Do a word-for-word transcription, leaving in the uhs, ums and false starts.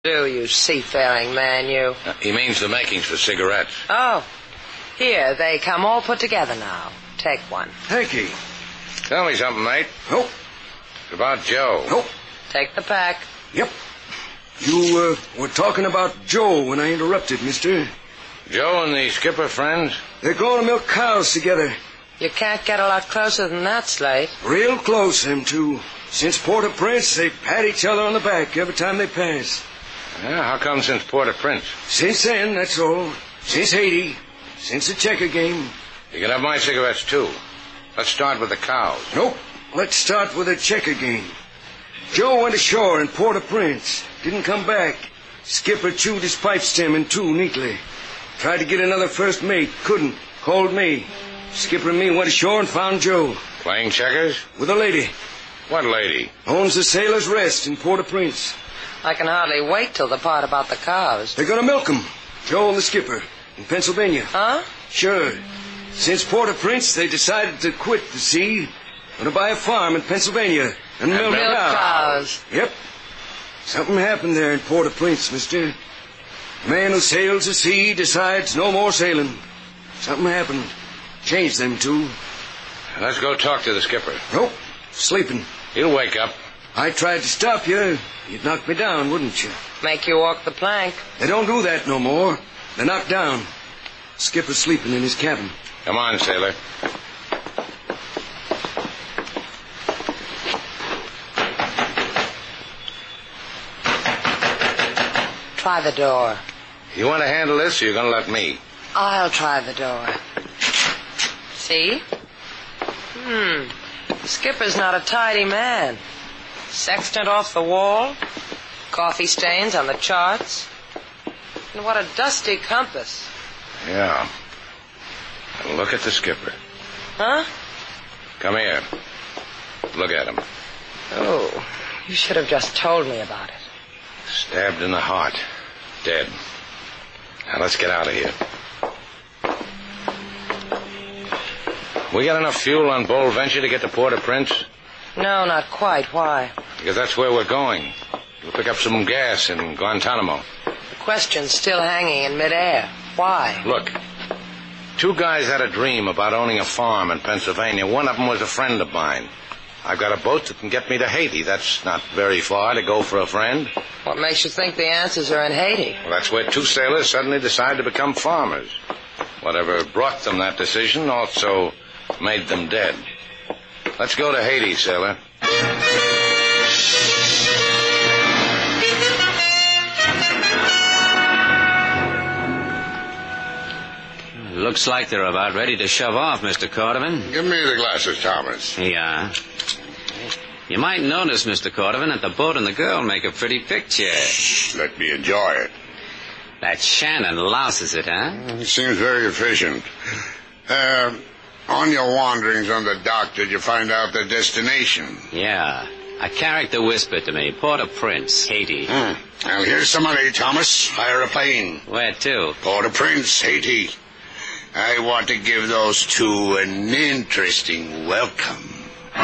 Do you seafaring man, you? Uh, he means the makings for cigarettes. Oh, here, they come all put together now. Take one. Thank you. Tell me something, mate. Nope. It's about Joe. Nope. Take the pack. Yep. You, uh, were talking about Joe when I interrupted, mister. Joe and the skipper friends? They're going to milk cows together. You can't get a lot closer than that, Slate. Real close, them two. Since Port-au-Prince, they pat each other on the back every time they pass. Yeah, how come since Port-au-Prince? Since then, that's all. Since Haiti. Since the checker game. You can have my cigarettes, too. Let's start with the cows. Nope. Let's start with the checker game. Joe went ashore in Port-au-Prince. Didn't come back. Skipper chewed his pipe stem in two neatly. Tried to get another first mate. Couldn't. Called me. Skipper and me went ashore and found Joe. Playing checkers? With a lady. What lady? Owns the Sailor's Rest in Port-au-Prince. I can hardly wait till the part about the cows. They're going to milk 'em. Joe and the skipper. In Pennsylvania. Huh? Sure. Since Port-au-Prince, they decided to quit the sea. Going to buy a farm in Pennsylvania. And milk, milk cows. cows. Yep. Something happened there in Port-au-Prince, mister. The man who sails the sea decides no more sailing. Something happened. Changed them two. Let's go talk to the skipper. Nope. Sleeping. He'll wake up. I tried to stop you. You'd knock me down, wouldn't you? Make you walk the plank. They don't do that no more. They're knocked down. Skipper's sleeping in his cabin. Come on, sailor. Try the door. You want to handle this, or you're going to let me? I'll try the door. See? Hmm. The skipper's not a tidy man. Sextant off the wall. Coffee stains on the charts. And what a dusty compass. Yeah. And look at the skipper. Huh? Come here. Look at him. Oh, you should have just told me about it. Stabbed in the heart. Dead. Now let's get out of here. We got enough fuel on Bold Venture to get to Port-au-Prince? No, not quite. Why? Because that's where we're going. We'll pick up some gas in Guantanamo. The question's still hanging in midair. Why? Look, two guys had a dream about owning a farm in Pennsylvania. One of them was a friend of mine. I've got a boat that can get me to Haiti. That's not very far to go for a friend. What makes you think the answers are in Haiti? Well, that's where two sailors suddenly decided to become farmers. Whatever brought them that decision also made them dead. Let's go to Haiti, sailor. Looks like they're about ready to shove off, Mister Cordovan. Give me the glasses, Thomas. Yeah. You might notice, Mister Cordovan, that the boat and the girl make a pretty picture. Let me enjoy it. That Shannon louses it, huh? It seems very efficient. Uh, on your wanderings on the dock, did you find out the destination? Yeah. A character whispered to me, Port-au-Prince, Haiti. Hmm. Well, here's some money, Thomas. Hire a plane. Where to? Port-au-Prince, Haiti. I want to give those two an interesting welcome.